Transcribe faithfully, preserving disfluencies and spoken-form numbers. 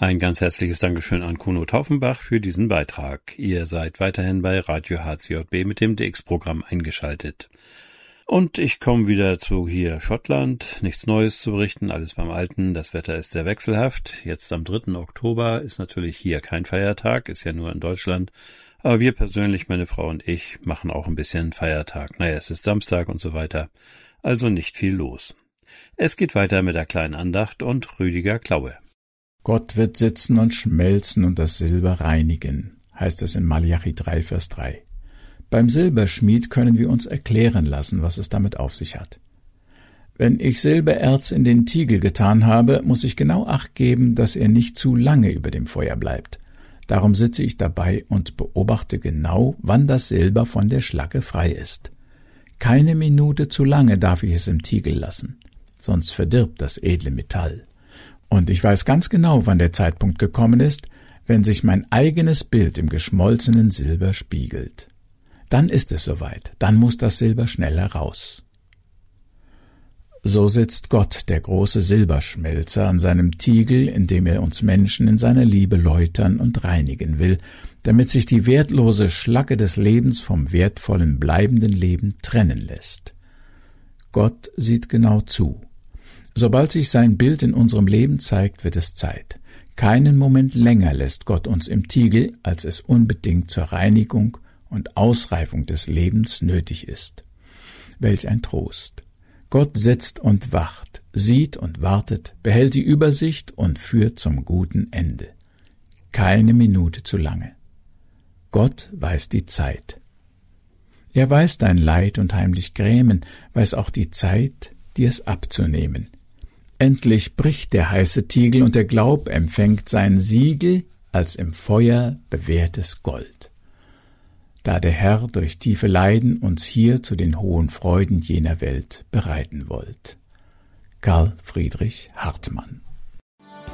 Ein ganz herzliches Dankeschön an Kuno Taufenbach für diesen Beitrag. Ihr seid weiterhin bei Radio H C J B mit dem D X-Programm eingeschaltet. Und ich komme wieder zu hier Schottland. Nichts Neues zu berichten, alles beim Alten. Das Wetter ist sehr wechselhaft. Jetzt am dritten Oktober ist natürlich hier kein Feiertag, ist ja nur in Deutschland. Aber wir persönlich, meine Frau und ich, machen auch ein bisschen Feiertag. Naja, es ist Samstag und so weiter. Also nicht viel los. Es geht weiter mit der kleinen Andacht und Rüdiger Klaue. Gott wird sitzen und schmelzen und das Silber reinigen, heißt es in Malachi drei, Vers drei. Beim Silberschmied können wir uns erklären lassen, was es damit auf sich hat. Wenn ich Silbererz in den Tiegel getan habe, muss ich genau Acht geben, dass er nicht zu lange über dem Feuer bleibt. Darum sitze ich dabei und beobachte genau, wann das Silber von der Schlacke frei ist. Keine Minute zu lange darf ich es im Tiegel lassen, sonst verdirbt das edle Metall. Und ich weiß ganz genau, wann der Zeitpunkt gekommen ist, wenn sich mein eigenes Bild im geschmolzenen Silber spiegelt. Dann ist es soweit, dann muss das Silber schnell heraus. So sitzt Gott, der große Silberschmelzer, an seinem Tiegel, in dem er uns Menschen in seiner Liebe läutern und reinigen will, damit sich die wertlose Schlacke des Lebens vom wertvollen, bleibenden Leben trennen lässt. Gott sieht genau zu. Sobald sich sein Bild in unserem Leben zeigt, wird es Zeit. Keinen Moment länger lässt Gott uns im Tiegel, als es unbedingt zur Reinigung und Ausreifung des Lebens nötig ist. Welch ein Trost! Gott sitzt und wacht, sieht und wartet, behält die Übersicht und führt zum guten Ende. Keine Minute zu lange. Gott weiß die Zeit. Er weiß dein Leid und heimlich Grämen, weiß auch die Zeit, dir es abzunehmen. Endlich bricht der heiße Tiegel und der Glaub empfängt sein Siegel als im Feuer bewährtes Gold. Da der Herr durch tiefe Leiden uns hier zu den hohen Freuden jener Welt bereiten wollt. Karl Friedrich Hartmann.